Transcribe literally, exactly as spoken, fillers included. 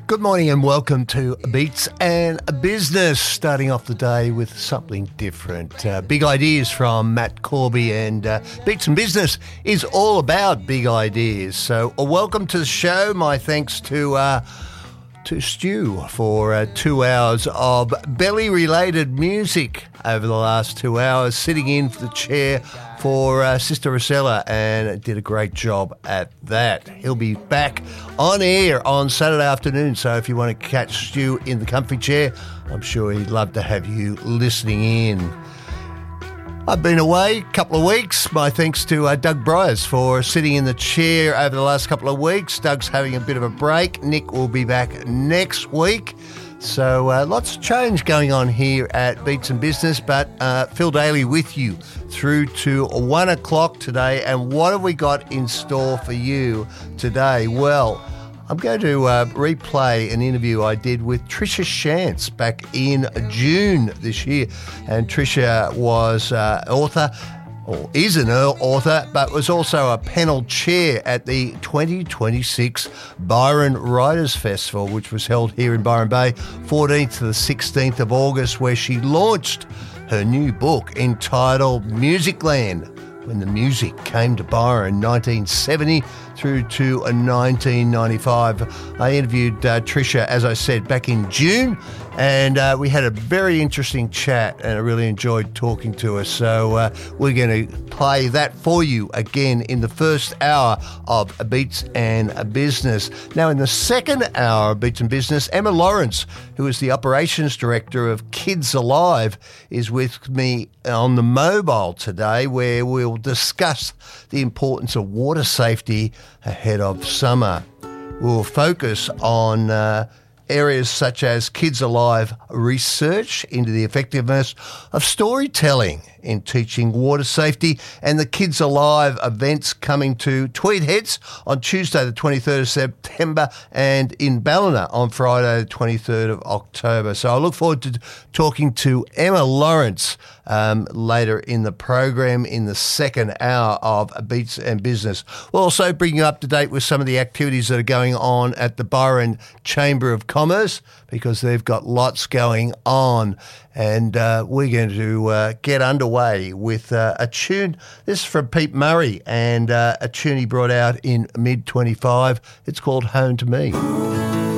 Good morning and welcome to Beats and Business, starting off the day with something different. Uh, big ideas from Matt Corby, and uh, Beats and Business is all about big ideas. So uh, welcome to the show. My thanks to uh, to Stu for uh, two hours of belly-related music over the last two hours, sitting in for the chair for uh, Sister Rosella, and did a great job at that. He'll be back on air on Saturday afternoon, so if you want to catch Stu in the comfy chair, I'm sure he'd love to have you listening in. I've been away a couple of weeks. My thanks to uh, Doug Bryars for sitting in the chair over the last couple of weeks. Doug's having a bit of a break. Nick will be back next week. So uh, lots of change going on here at Beats and Business, but uh, Phil Daly with you through to one o'clock today. And what have we got in store for you today? Well, I'm going to uh, replay an interview I did with Tricia Shantz back in June this year. And Tricia was uh, author, or is an author, but was also a panel chair at the twenty twenty-six Byron Writers Festival, which was held here in Byron Bay, fourteenth to the sixteenth of August, where she launched her new book entitled Musicland, When the Music Came to Byron, nineteen seventy through to nineteen ninety-five. I interviewed uh, Tricia, as I said, back in June, and uh, we had a very interesting chat, and I really enjoyed talking to her. So uh, we're going to play that for you again in the first hour of Beats and Business. Now, in the second hour of Beats and Business, Emma Lawrence, who is the operations director of Kids Alive, is with me on the mobile today, where we'll discuss the importance of water safety ahead of summer. We'll focus on uh, areas such as Kids Alive research into the effectiveness of storytelling in teaching water safety, and the Kids Alive events coming to Tweed Heads on Tuesday the twenty-third of September and in Ballina on Friday the twenty-third of October. So I look forward to talking to Emma Lawrence um, later in the program in the second hour of Beats and Business. We'll also bring you up to date with some of the activities that are going on at the Byron Chamber of Commerce, because they've got lots going on. And uh, we're going to uh, get underway with uh, a tune. This is from Pete Murray, and uh, a tune he brought out in mid twenty-five. It's called Home to Me.